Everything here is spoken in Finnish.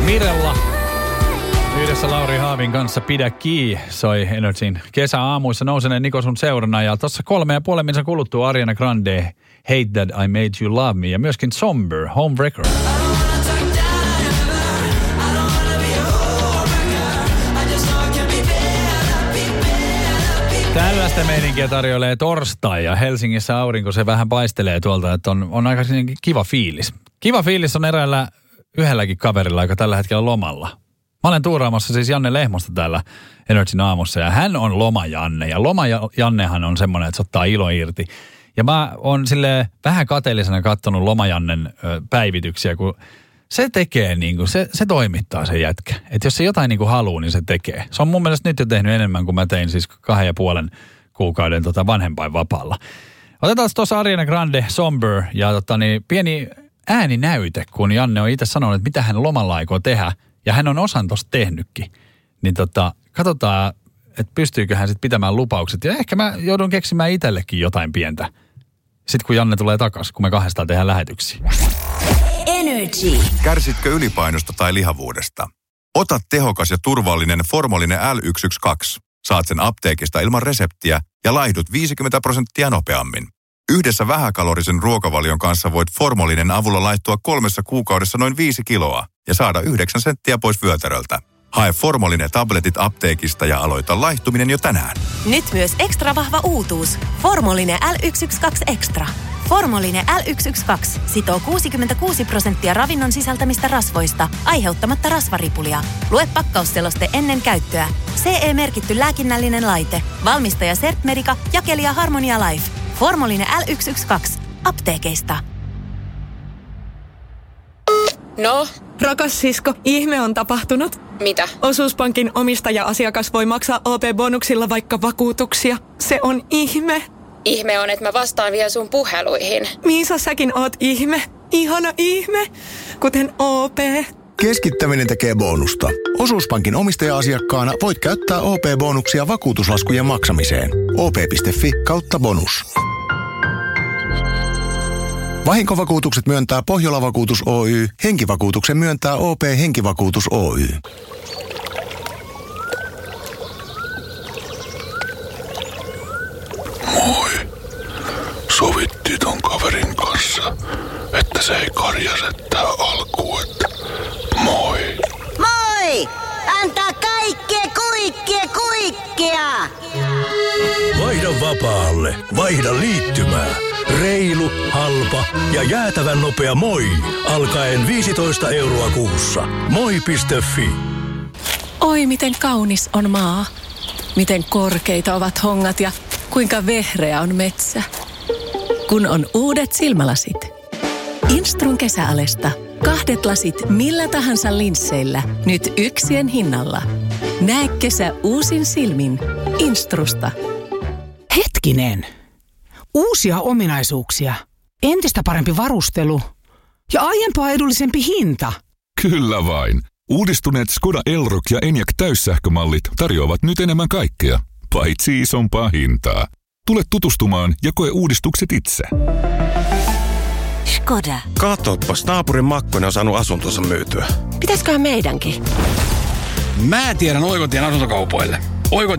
Mirella yhdessä Lauri Haavin kanssa Pidä kiinni soi Energyn kesäaamuissa nouseneen Niko sun seurana. Ja tuossa 3,5 minuutin kuluttua Ariana Grande Hate That I Made You Love Me ja myöskin Somber Homewrecker. Tällaista meininkiä tarjoilee torstai ja Helsingissä aurinko se vähän paistelee tuolta, että on aika kiva fiilis. Kiva fiilis on yhdelläkin kaverilla, joka tällä hetkellä lomalla. Mä olen tuuraamassa siis Janne Lehmosta täällä Energyn aamussa ja hän on Loma-Janne. Ja Loma-Jannehan on semmoinen, että se ottaa ilo irti. Ja mä oon silleen vähän kateellisena katsonut Loma-Jannen päivityksiä, kun se tekee niinku, se toimittaa se jätkä. Että jos se jotain niinku haluu, niin se tekee. Se on mun mielestä nyt jo tehnyt enemmän kuin mä tein siis 2,5 kuukauden vanhempainvapaalla. Otetaan tuossa Ariana Grande Somber ja pieni ääninäyte, kun Janne on itse sanonut, että mitä hän lomalla aikoo tehdä. Ja hän on osan tosta tehnytkin. Niin katsotaan, että pystyykö hän sitten pitämään lupaukset. Ja ehkä mä joudun keksimään itsellekin jotain pientä. Sitten kun Janne tulee takaisin, kun me kahdestaan tehdään lähetyksiä. Energy. Kärsitkö ylipainosta tai lihavuudesta? Ota tehokas ja turvallinen Formolinen L112. Saat sen apteekista ilman reseptiä ja laihdut 50% nopeammin. Yhdessä vähäkalorisen ruokavalion kanssa voit Formolinen avulla laihtua 3 kuukaudessa noin 5 kiloa ja saada 9 senttiä pois vyötäröltä. Hae Formolinen tabletit apteekista ja aloita laihtuminen jo tänään. Nyt myös ekstra vahva uutuus. Formolinen L112 Extra. Formolinen L112 sitoo 66% ravinnon sisältämistä rasvoista, aiheuttamatta rasvaripulia. Lue pakkausseloste ennen käyttöä. CE-merkitty lääkinnällinen laite. Valmistaja Certmedica, jakelija Harmonia Life. Formolinen L112. Apteekeista. No? Rakas sisko, ihme on tapahtunut. Mitä? Osuuspankin omistaja-asiakas voi maksaa OP-bonuksilla vaikka vakuutuksia. Se on ihme. Ihme on, että mä vastaan vielä sun puheluihin. Miisa, säkin oot ihme. Ihana ihme. Kuten OP. Keskittäminen tekee bonusta. Osuuspankin omistaja-asiakkaana voit käyttää OP-bonuksia vakuutuslaskujen maksamiseen. op.fi/bonus. Vahinkovakuutukset myöntää Pohjola-vakuutus Oy. Henkivakuutuksen myöntää OP Henkivakuutus Oy. Moi. Sovittiin ton kaverin kanssa, että se ei karjase tää alkuun, että moi. Moi! Antaa kaikkea kuikkea! Vaihda vapaalle. Vaihda liittymää. Reilu, halpa ja jäätävän nopea moi. Alkaen 15 € kuussa. Moi.fi. Oi, miten kaunis on maa. Miten korkeita ovat hongat ja kuinka vehreä on metsä. Kun on uudet silmälasit. Instrun kesäalesta. 2 lasit millä tahansa linsseillä. Nyt 1 hinnalla. Näe kesä uusin silmin. Instrusta. Hetkinen. Uusia ominaisuuksia. Entistä parempi varustelu. Ja aiempaa edullisempi hinta. Kyllä vain. Uudistuneet Skoda Elroq ja Enyaq täyssähkömallit tarjoavat nyt enemmän kaikkea, paitsi isompaa hintaa. Tule tutustumaan ja koe uudistukset itse. Skoda. Katoppas, naapurin Makkonen on saanut asuntonsa myytyä. Pitäisköhän meidänkin? Mä tiedän Oikotien asuntokaupoille.